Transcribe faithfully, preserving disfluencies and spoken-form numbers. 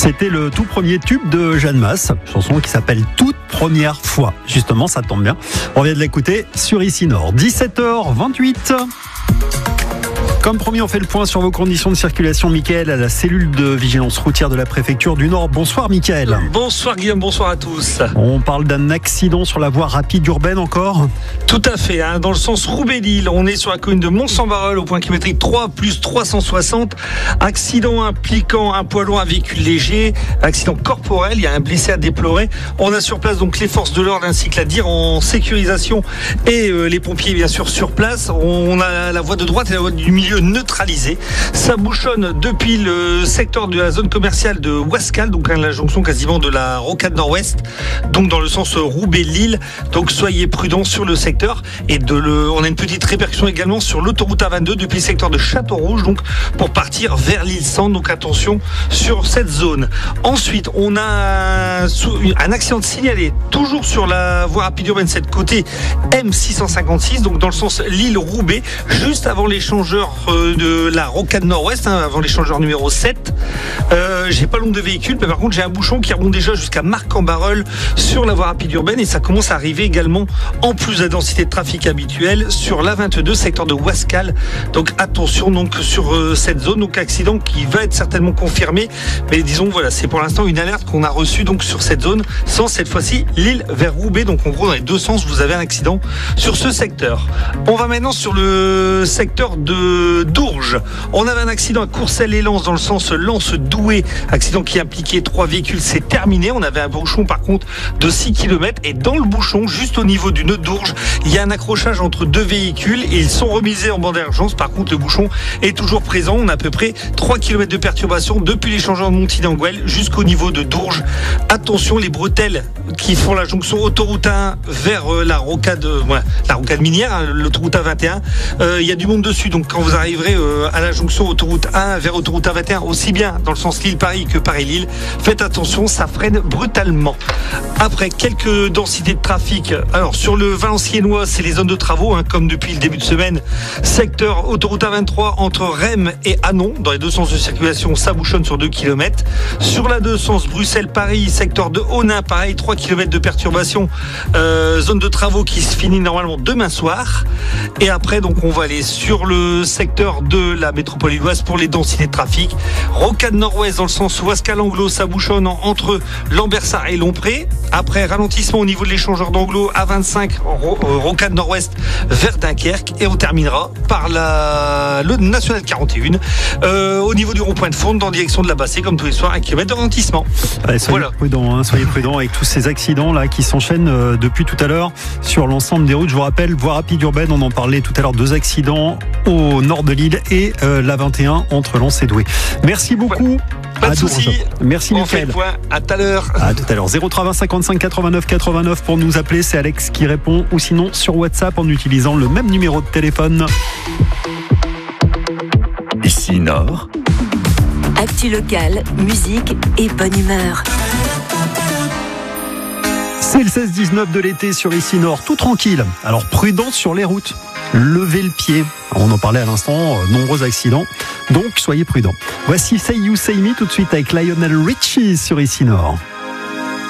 C'était le tout premier tube de Jeanne Masse, chanson qui s'appelle Toute première fois. Justement, ça tombe bien. On vient de l'écouter sur Ici Nord. dix-sept heures vingt-huit. Comme promis, on fait le point sur vos conditions de circulation. Mickaël, à la cellule de vigilance routière de la préfecture du Nord. Bonsoir Mickaël. Bonsoir Guillaume, bonsoir à tous. On parle d'un accident sur la voie rapide urbaine encore ? Tout à fait, hein, dans le sens Roubaix-Lille. On est sur la commune de Mont-Saint-Barreul au point kilométrique trois plus trois cent soixante. Accident impliquant un poids lourd, un véhicule léger. Accident corporel, il y a un blessé à déplorer. On a sur place donc les forces de l'ordre ainsi que la D I R en sécurisation et euh, les pompiers bien sûr sur place. On a la voie de droite et la voie du milieu neutralisée. Ça bouchonne depuis le secteur de la zone commerciale de Wascal, donc hein, la jonction quasiment de la rocade nord-ouest, donc dans le sens Roubaix-Lille. Donc soyez prudents sur le secteur. Et de le, on a une petite répercussion également sur l'autoroute A vingt-deux depuis le secteur de Château-Rouge, donc pour partir vers l'île Centre. Donc attention sur cette zone. Ensuite, on a un, un accident de signalé toujours sur la voie rapide urbaine cette côté M six cent cinquante-six, donc dans le sens Lille-Roubaix, juste avant l'échangeur de la rocade nord-ouest, hein, avant l'échangeur numéro sept. Euh, j'ai pas le nombre de véhicules, mais par contre j'ai un bouchon qui remonte déjà jusqu'à Marc-en-Barœul sur la voie rapide urbaine, et ça commence à arriver également en plus de la densité de trafic habituelle sur l'A vingt-deux, secteur de Wascal. Donc attention donc sur euh, cette zone, donc accident qui va être certainement confirmé, mais disons voilà, c'est pour l'instant une alerte qu'on a reçue donc sur cette zone, sans cette fois-ci Lille vers Roubaix, donc en gros dans les deux sens vous avez un accident sur ce secteur. On va maintenant sur le secteur de Dourges. On avait un accident à Courcelles et Lens dans le sens Lens-Douai, accident qui impliquait trois véhicules, c'est terminé. On avait un bouchon par contre de six kilomètres, et dans le bouchon, juste au niveau du nœud d'Ourges, il y a un accrochage entre deux véhicules et ils sont remisés en bande d'urgence. Par contre, le bouchon est toujours présent. On a à peu près trois kilomètres de perturbation depuis l'échangeur de Montigny-en-Gouel jusqu'au niveau de Dourges. Attention, les bretelles qui font la jonction autoroute un vers euh, la rocade, euh, voilà, la rocade minière, hein, l'autoroute A vingt et un. Euh, il y a du monde dessus, donc quand vous arriverez euh, à la jonction autoroute un vers autoroute A vingt et un, aussi bien dans le sens Lille-Paris que Paris-Lille, faites attention, ça freine brutalement. Après, quelques densités de trafic. Alors sur le Valenciennois, c'est les zones de travaux, hein, comme depuis le début de semaine. Secteur autoroute A vingt-trois entre Rheims et Hanon, dans les deux sens de circulation, ça bouchonne sur deux kilomètres. Sur la deux sens Bruxelles-Paris, secteur de Honin, pareil, trois kilomètres de perturbation. Euh, zone de travaux qui se finit normalement demain soir. Et après, donc, on va aller sur le secteur de la métropole lilloise pour les densités de trafic. Rocade nord-ouest dans le sens Wascal-Anglo, ça bouchonne entre Lambersart et Lompré. Après, ralentissement au niveau de l'échangeur d'Anglo, A vingt-cinq, ro- euh, rocade nord-ouest vers Dunkerque. Et on terminera par la, le national quarante et un euh, au niveau du rond-point de Fournes, dans la direction de la Bassée, comme tous les soirs, un kilomètre de ralentissement. Allez, soyez voilà. prudents, hein, soyez prudents avec tous ces accidents là qui s'enchaînent euh, depuis tout à l'heure sur l'ensemble des routes. Je vous rappelle, voie rapide urbaine, on en parlait tout à l'heure, deux accidents au nord de l'île et euh, l'A vingt et un entre Lens et Douai. Merci beaucoup. Pas de soucis. Merci on Mickaël. Fait le point. À tout à l'heure. À tout à l'heure. zéro trois vingt cinquante-cinq quatre-vingt-neuf quatre-vingt-neuf pour nous appeler. C'est Alex qui répond, ou sinon sur WhatsApp en utilisant le même numéro de téléphone. Ici Nord. Actu locale, musique et bonne humeur. C'est le seize dix-neuf de l'été sur Ici Nord, tout tranquille. Alors prudence sur les routes. Levez le pied. On en parlait à l'instant, euh, nombreux accidents. Donc soyez prudents. Voici Say You Say Me tout de suite avec Lionel Richie sur Ici Nord.